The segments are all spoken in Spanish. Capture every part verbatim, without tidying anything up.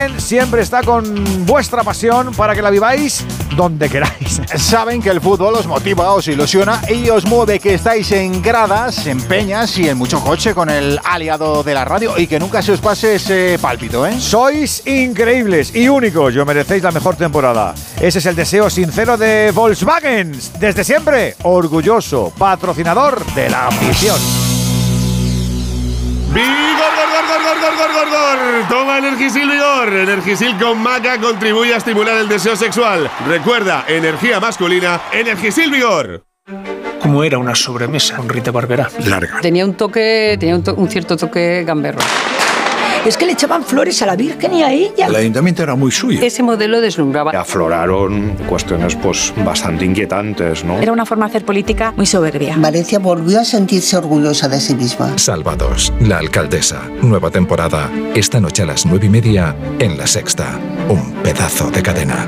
Siempre está con vuestra pasión para que la viváis donde queráis. Saben que el fútbol os motiva, os ilusiona y os mueve, que estáis en gradas, en peñas y en mucho coche con el aliado de la radio y que nunca se os pase ese pálpito, ¿eh? Sois increíbles y únicos, yo merecéis la mejor temporada. Ese es el deseo sincero de Volkswagen, desde siempre, orgulloso patrocinador de la afición. ¡Vigor, gor, gor, gor, gor, gor, gor, gor! Toma Energisil Vigor. Energisil con maca contribuye a estimular el deseo sexual. Recuerda, energía masculina, Energisil Vigor. Como era una sobremesa con Rita Barberá. Larga. Tenía un toque, tenía un, to- un cierto toque gamberro. Es que le echaban flores a la Virgen y a ella. El ayuntamiento era muy suyo. Ese modelo deslumbraba. Afloraron cuestiones pues bastante inquietantes, ¿no? Era una forma de hacer política muy soberbia. Valencia volvió a sentirse orgullosa de sí misma. Salvados, la alcaldesa. Nueva temporada. Esta noche a las nueve y media en La Sexta. Un pedazo de cadena.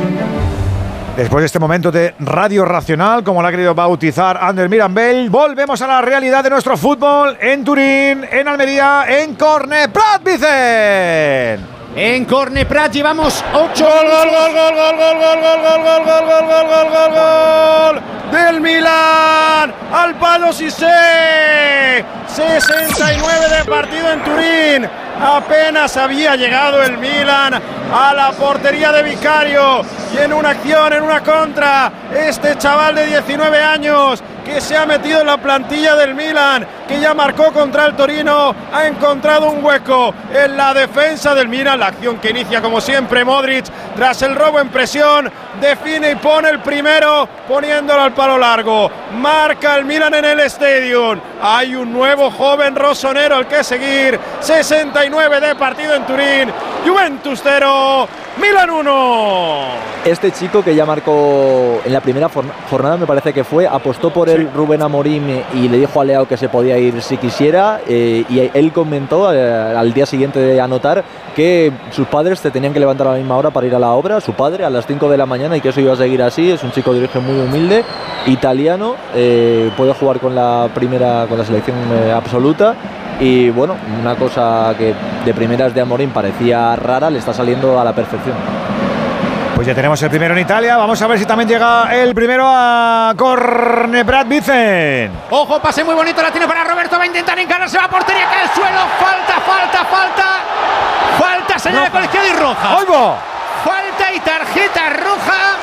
Después de este momento de Radio Racional, como lo ha querido bautizar Ander Mirambell, volvemos a la realidad de nuestro fútbol en Turín, en Almería, en Corneprat, Vicen. En Corneprat llevamos ocho. ¡Gol, gol, gol, gol, gol, gol, gol, gol, gol, gol, gol, gol, gol, gol, gol, gol! ¡Del Milan! ¡Al palo Cissé! sesenta y nueve de partido en Turín. Apenas había llegado el Milan a la portería de Vicario y en una acción, en una contra, este chaval de diecinueve años que se ha metido en la plantilla del Milan, que ya marcó contra el Torino, ha encontrado un hueco en la defensa del Milan. La acción que inicia como siempre Modric tras el robo en presión, define y pone el primero poniéndolo al palo largo. Marca el Milan en el Stadium. Hay un nuevo joven rosonero al que seguir. sesenta y nueve de partido en Turín. Juventus cero, Milan uno. Este chico que ya marcó en la primera jornada, me parece que fue, apostó por él sí. Rubén Amorim y le dijo a Leao que se podía ir si quisiera, eh, y él comentó eh, al día siguiente de anotar que sus padres te tenían que levantar a la misma hora para ir a la obra, su padre a las cinco de la mañana, y que eso iba a seguir así. Es un chico de origen muy humilde, italiano, eh, puede jugar con la primera, con la selección eh, absoluta. Y bueno, una cosa que de primeras de Amorim parecía rara, le está saliendo a la perfección. Pues ya tenemos el primero en Italia. Vamos a ver si también llega el primero a Corneprat, Vicen. Ojo, pase muy bonito, la tiene para Roberto, va a intentar encararse, va a portería, cae al suelo, falta, falta, falta. Falta, señala no, con la izquierda y roja. ¡Oigo! Falta y tarjeta roja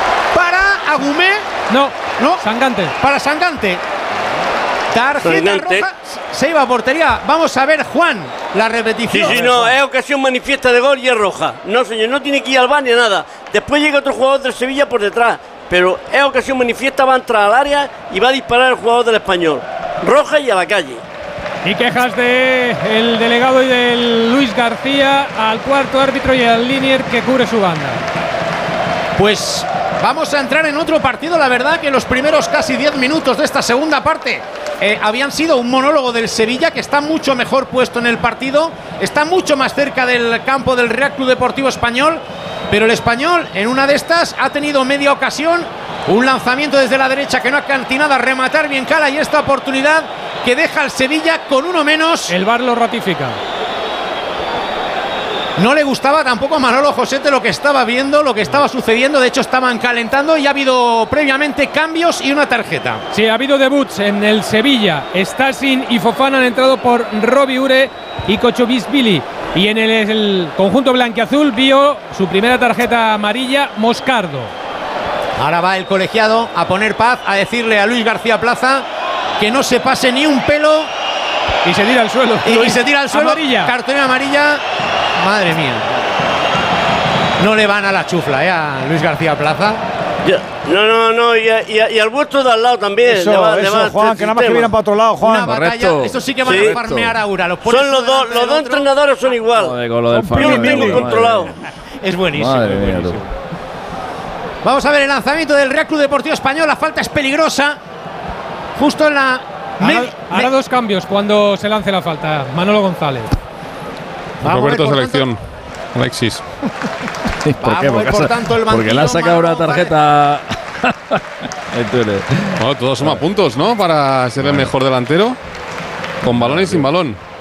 para Agumé. No, no, Sangante. Para Sangante. Tarjeta roja, se iba a portería. Vamos a ver, Juan, la repetición. Sí, sí, no, es ocasión manifiesta de gol y es roja. No, señor, no tiene que ir al bar ni nada. Después llega otro jugador del Sevilla por detrás, pero es ocasión manifiesta, va a entrar al área y va a disparar el jugador del Español. Roja y a la calle. Y quejas del delegado y del Luis García al cuarto árbitro y al linier que cubre su banda. Pues vamos a entrar en otro partido. La verdad que los primeros casi diez minutos de esta segunda parte eh, habían sido un monólogo del Sevilla, que está mucho mejor puesto en el partido, está mucho más cerca del campo del Real Club Deportivo Español, pero el Español en una de estas ha tenido media ocasión, un lanzamiento desde la derecha que no ha cantinado a rematar bien Cala, y esta oportunidad que deja al Sevilla con uno menos. El V A R lo ratifica. No le gustaba tampoco a Manolo Josete lo que estaba viendo, lo que estaba sucediendo. De hecho, estaban calentando y ha habido previamente cambios y una tarjeta. Sí, ha habido debuts en el Sevilla. Stasin y Fofana han entrado por Robbie Ure y Kochobisvili. Y en el, el conjunto blanquiazul vio su primera tarjeta amarilla Moscardo. Ahora va el colegiado a poner paz, a decirle a Luis García Plaza que no se pase ni un pelo. Y se tira al suelo. Y, y se tira al suelo. Amarilla. Cartulina amarilla. Madre mía. No le van a la chufla, ¿eh? A Luis García Plaza. Ya, no, no, no. Y, a, y, a, y al vuestro de al lado también. Eso, le va, eso, le va Juan, que nada más que miran para otro lado, Juan. Una batalla, eso sí que van sí. a farmear a Ura. Los son los dos, los dos entrenadores son igual. Joder, con lo del Yo lo tengo controlado. Es buenísimo. Madre es mía, buenísimo. Vamos a ver el lanzamiento del Real Club Deportivo Español. La falta es peligrosa. Justo en la... Hará, hará dos cambios cuando se lance la falta. Manolo González. Roberto por selección. Tanto. Alexis. ¿Por qué? Porque, por tanto, el porque le ha sacado una tarjeta. Bueno, todos suma puntos, ¿no? Para ser el mejor delantero. Con balón y sin balón.